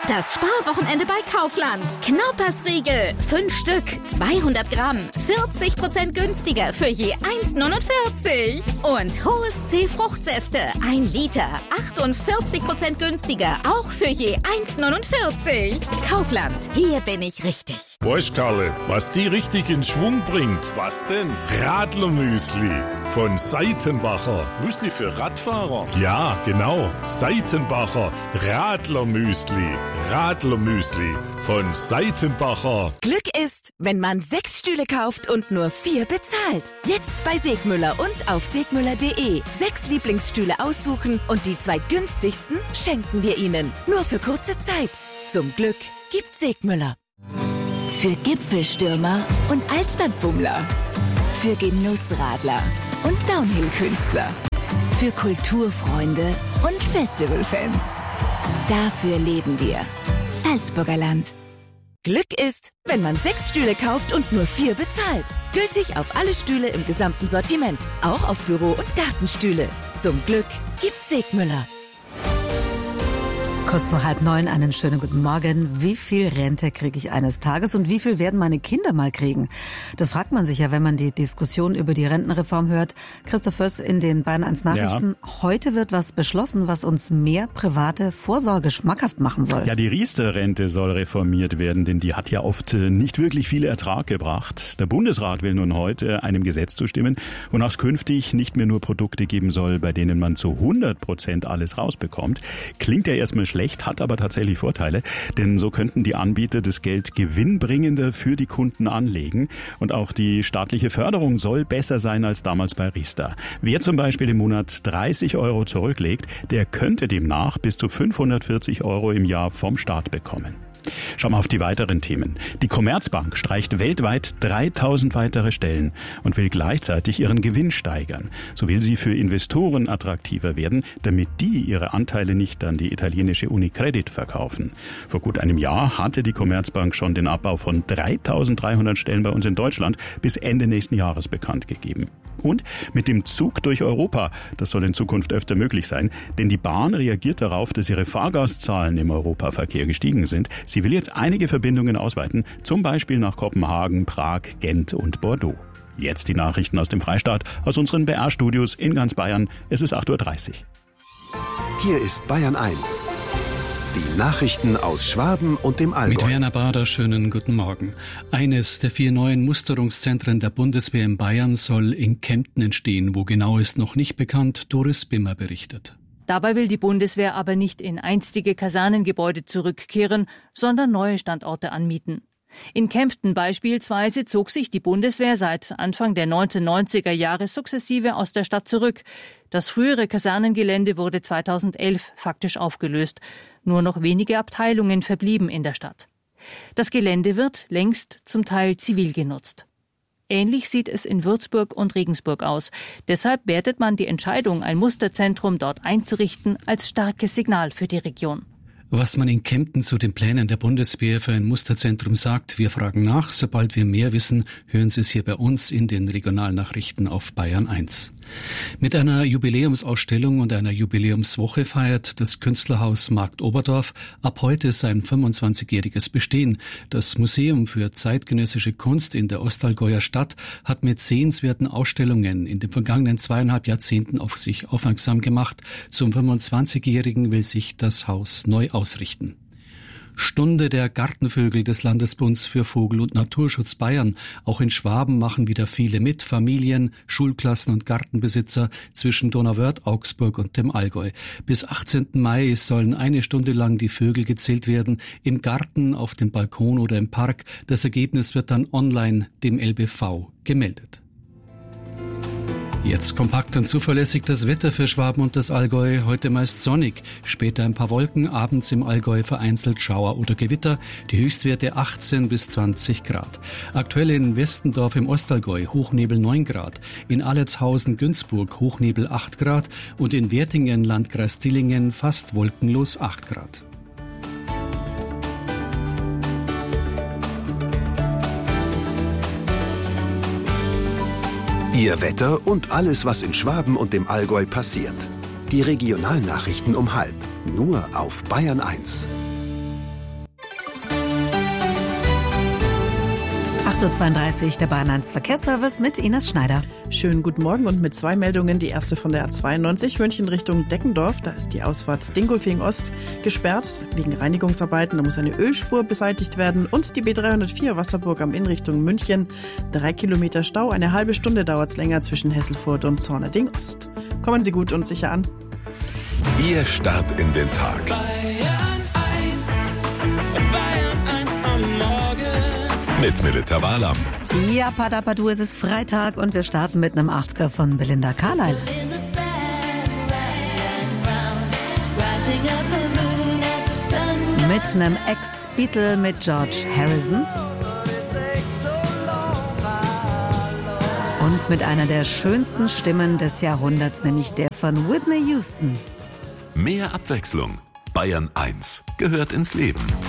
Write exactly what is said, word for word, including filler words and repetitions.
Das Sparwochenende bei Kaufland. Knaupersriegel. Fünf Stück, zweihundert Gramm. vierzig Prozent günstiger für je eins neunundvierzig. Und Hohes C Fruchtsäfte. Ein Liter. achtundvierzig Prozent günstiger. Auch für je eins neunundvierzig. Kaufland. Hier bin ich richtig. Weißt, Karle, was die richtig in Schwung bringt? Was denn? Radlermüsli von Seitenbacher. Müsli für Radfahrer? Ja, genau. Seitenbacher Radlermüsli. Radlermüsli von Seitenbacher. Glück ist, wenn man sechs Stühle kauft und nur vier bezahlt. Jetzt bei Segmüller und auf segmüller punkt de. Sechs Lieblingsstühle aussuchen und die zwei günstigsten schenken wir Ihnen. Nur für kurze Zeit. Zum Glück gibt Segmüller. Für Gipfelstürmer und Altstadtbummler. Für Genussradler und Downhill-Künstler. Für Kulturfreunde und Festivalfans. Dafür leben wir. Salzburger Land. Glück ist, wenn man sechs Stühle kauft und nur vier bezahlt. Gültig auf alle Stühle im gesamten Sortiment. Auch auf Büro- und Gartenstühle. Zum Glück gibt's Segmüller. Kurz zu halb neun, einen schönen guten Morgen. Wie viel Rente kriege ich eines Tages und wie viel werden meine Kinder mal kriegen? Das fragt man sich ja, wenn man die Diskussion über die Rentenreform hört. Christoph Föss in den Bayern eins Nachrichten. Ja. Heute wird was beschlossen, was uns mehr private Vorsorge schmackhaft machen soll. Ja, die Riester-Rente soll reformiert werden, denn die hat ja oft nicht wirklich viel Ertrag gebracht. Der Bundesrat will nun heute einem Gesetz zustimmen, wonach es künftig nicht mehr nur Produkte geben soll, bei denen man zu hundert Prozent alles rausbekommt. Klingt ja erstmal schlecht, hat aber tatsächlich Vorteile, denn so könnten die Anbieter das Geld gewinnbringender für die Kunden anlegen und auch die staatliche Förderung soll besser sein als damals bei Riester. Wer zum Beispiel im Monat dreißig Euro zurücklegt, der könnte demnach bis zu fünfhundertvierzig Euro im Jahr vom Staat bekommen. Schauen wir auf die weiteren Themen. Die Commerzbank streicht weltweit dreitausend weitere Stellen und will gleichzeitig ihren Gewinn steigern. So will sie für Investoren attraktiver werden, damit die ihre Anteile nicht an die italienische Unicredit verkaufen. Vor gut einem Jahr hatte die Commerzbank schon den Abbau von dreitausenddreihundert Stellen bei uns in Deutschland bis Ende nächsten Jahres bekannt gegeben. Und mit dem Zug durch Europa, das soll in Zukunft öfter möglich sein, denn die Bahn reagiert darauf, dass ihre Fahrgastzahlen im Europaverkehr gestiegen sind. Sie will jetzt einige Verbindungen ausweiten, zum Beispiel nach Kopenhagen, Prag, Gent und Bordeaux. Jetzt die Nachrichten aus dem Freistaat, aus unseren B R-Studios in ganz Bayern. Es ist acht Uhr dreißig. Hier ist Bayern eins. Die Nachrichten aus Schwaben und dem Allgäu. Mit Werner Bader, schönen guten Morgen. Eines der vier neuen Musterungszentren der Bundeswehr in Bayern soll in Kempten entstehen. Wo genau ist noch nicht bekannt. Doris Bimmer berichtet. Dabei will die Bundeswehr aber nicht in einstige Kasernengebäude zurückkehren, sondern neue Standorte anmieten. In Kempten beispielsweise zog sich die Bundeswehr seit Anfang der neunzehnhundertneunziger Jahre sukzessive aus der Stadt zurück. Das frühere Kasernengelände wurde zweitausendelf faktisch aufgelöst. Nur noch wenige Abteilungen verblieben in der Stadt. Das Gelände wird längst zum Teil zivil genutzt. Ähnlich sieht es in Würzburg und Regensburg aus. Deshalb wertet man die Entscheidung, ein Musterzentrum dort einzurichten, als starkes Signal für die Region. Was man in Kempten zu den Plänen der Bundeswehr für ein Musterzentrum sagt, wir fragen nach. Sobald wir mehr wissen, hören Sie es hier bei uns in den Regionalnachrichten auf Bayern eins. Mit einer Jubiläumsausstellung und einer Jubiläumswoche feiert das Künstlerhaus Markt Oberdorf ab heute sein fünfundzwanzigjähriges Bestehen. Das Museum für zeitgenössische Kunst in der Ostallgäuer Stadt hat mit sehenswerten Ausstellungen in den vergangenen zweieinhalb Jahrzehnten auf sich aufmerksam gemacht. Zum fünfundzwanzigjährigen will sich das Haus neu ausrichten. Stunde der Gartenvögel des Landesbunds für Vogel- und Naturschutz Bayern. Auch in Schwaben machen wieder viele mit, Familien, Schulklassen und Gartenbesitzer zwischen Donauwörth, Augsburg und dem Allgäu. Bis achtzehnten Mai sollen eine Stunde lang die Vögel gezählt werden, im Garten, auf dem Balkon oder im Park. Das Ergebnis wird dann online dem L B V gemeldet. Jetzt kompakt und zuverlässig das Wetter für Schwaben und das Allgäu. Heute meist sonnig, später ein paar Wolken, abends im Allgäu vereinzelt Schauer oder Gewitter. Die Höchstwerte achtzehn bis zwanzig Grad. Aktuell in Westendorf im Ostallgäu Hochnebel neun Grad, in Allertshausen-Günzburg Hochnebel acht Grad und in Wertingen, Landkreis Dillingen fast wolkenlos acht Grad. Ihr Wetter und alles, was in Schwaben und dem Allgäu passiert. Die Regionalnachrichten um halb. Nur auf Bayern eins. acht Uhr zweiunddreißig, der Bayern eins Verkehrsservice mit Ines Schneider. Schönen guten Morgen und mit zwei Meldungen. Die erste von der A zweiundneunzig München Richtung Deckendorf. Da ist die Ausfahrt Dingolfing Ost gesperrt wegen Reinigungsarbeiten. Da muss eine Ölspur beseitigt werden. Und die B dreihundertvier Wasserburg am Inn Richtung München. Drei Kilometer Stau. Eine halbe Stunde dauert es länger zwischen Hesselfurt und Zornerding Ost. Kommen Sie gut und sicher an. Ihr Start in den Tag. Bayern eins, Bayern eins am Morgen. Mit Melita Walam. Ja, Padapadu, es ist Freitag und wir starten mit einem achtziger von Belinda Carlisle. Mit einem Ex-Beatle mit George Harrison. Und mit einer der schönsten Stimmen des Jahrhunderts, nämlich der von Whitney Houston. Mehr Abwechslung. Bayern eins gehört ins Leben.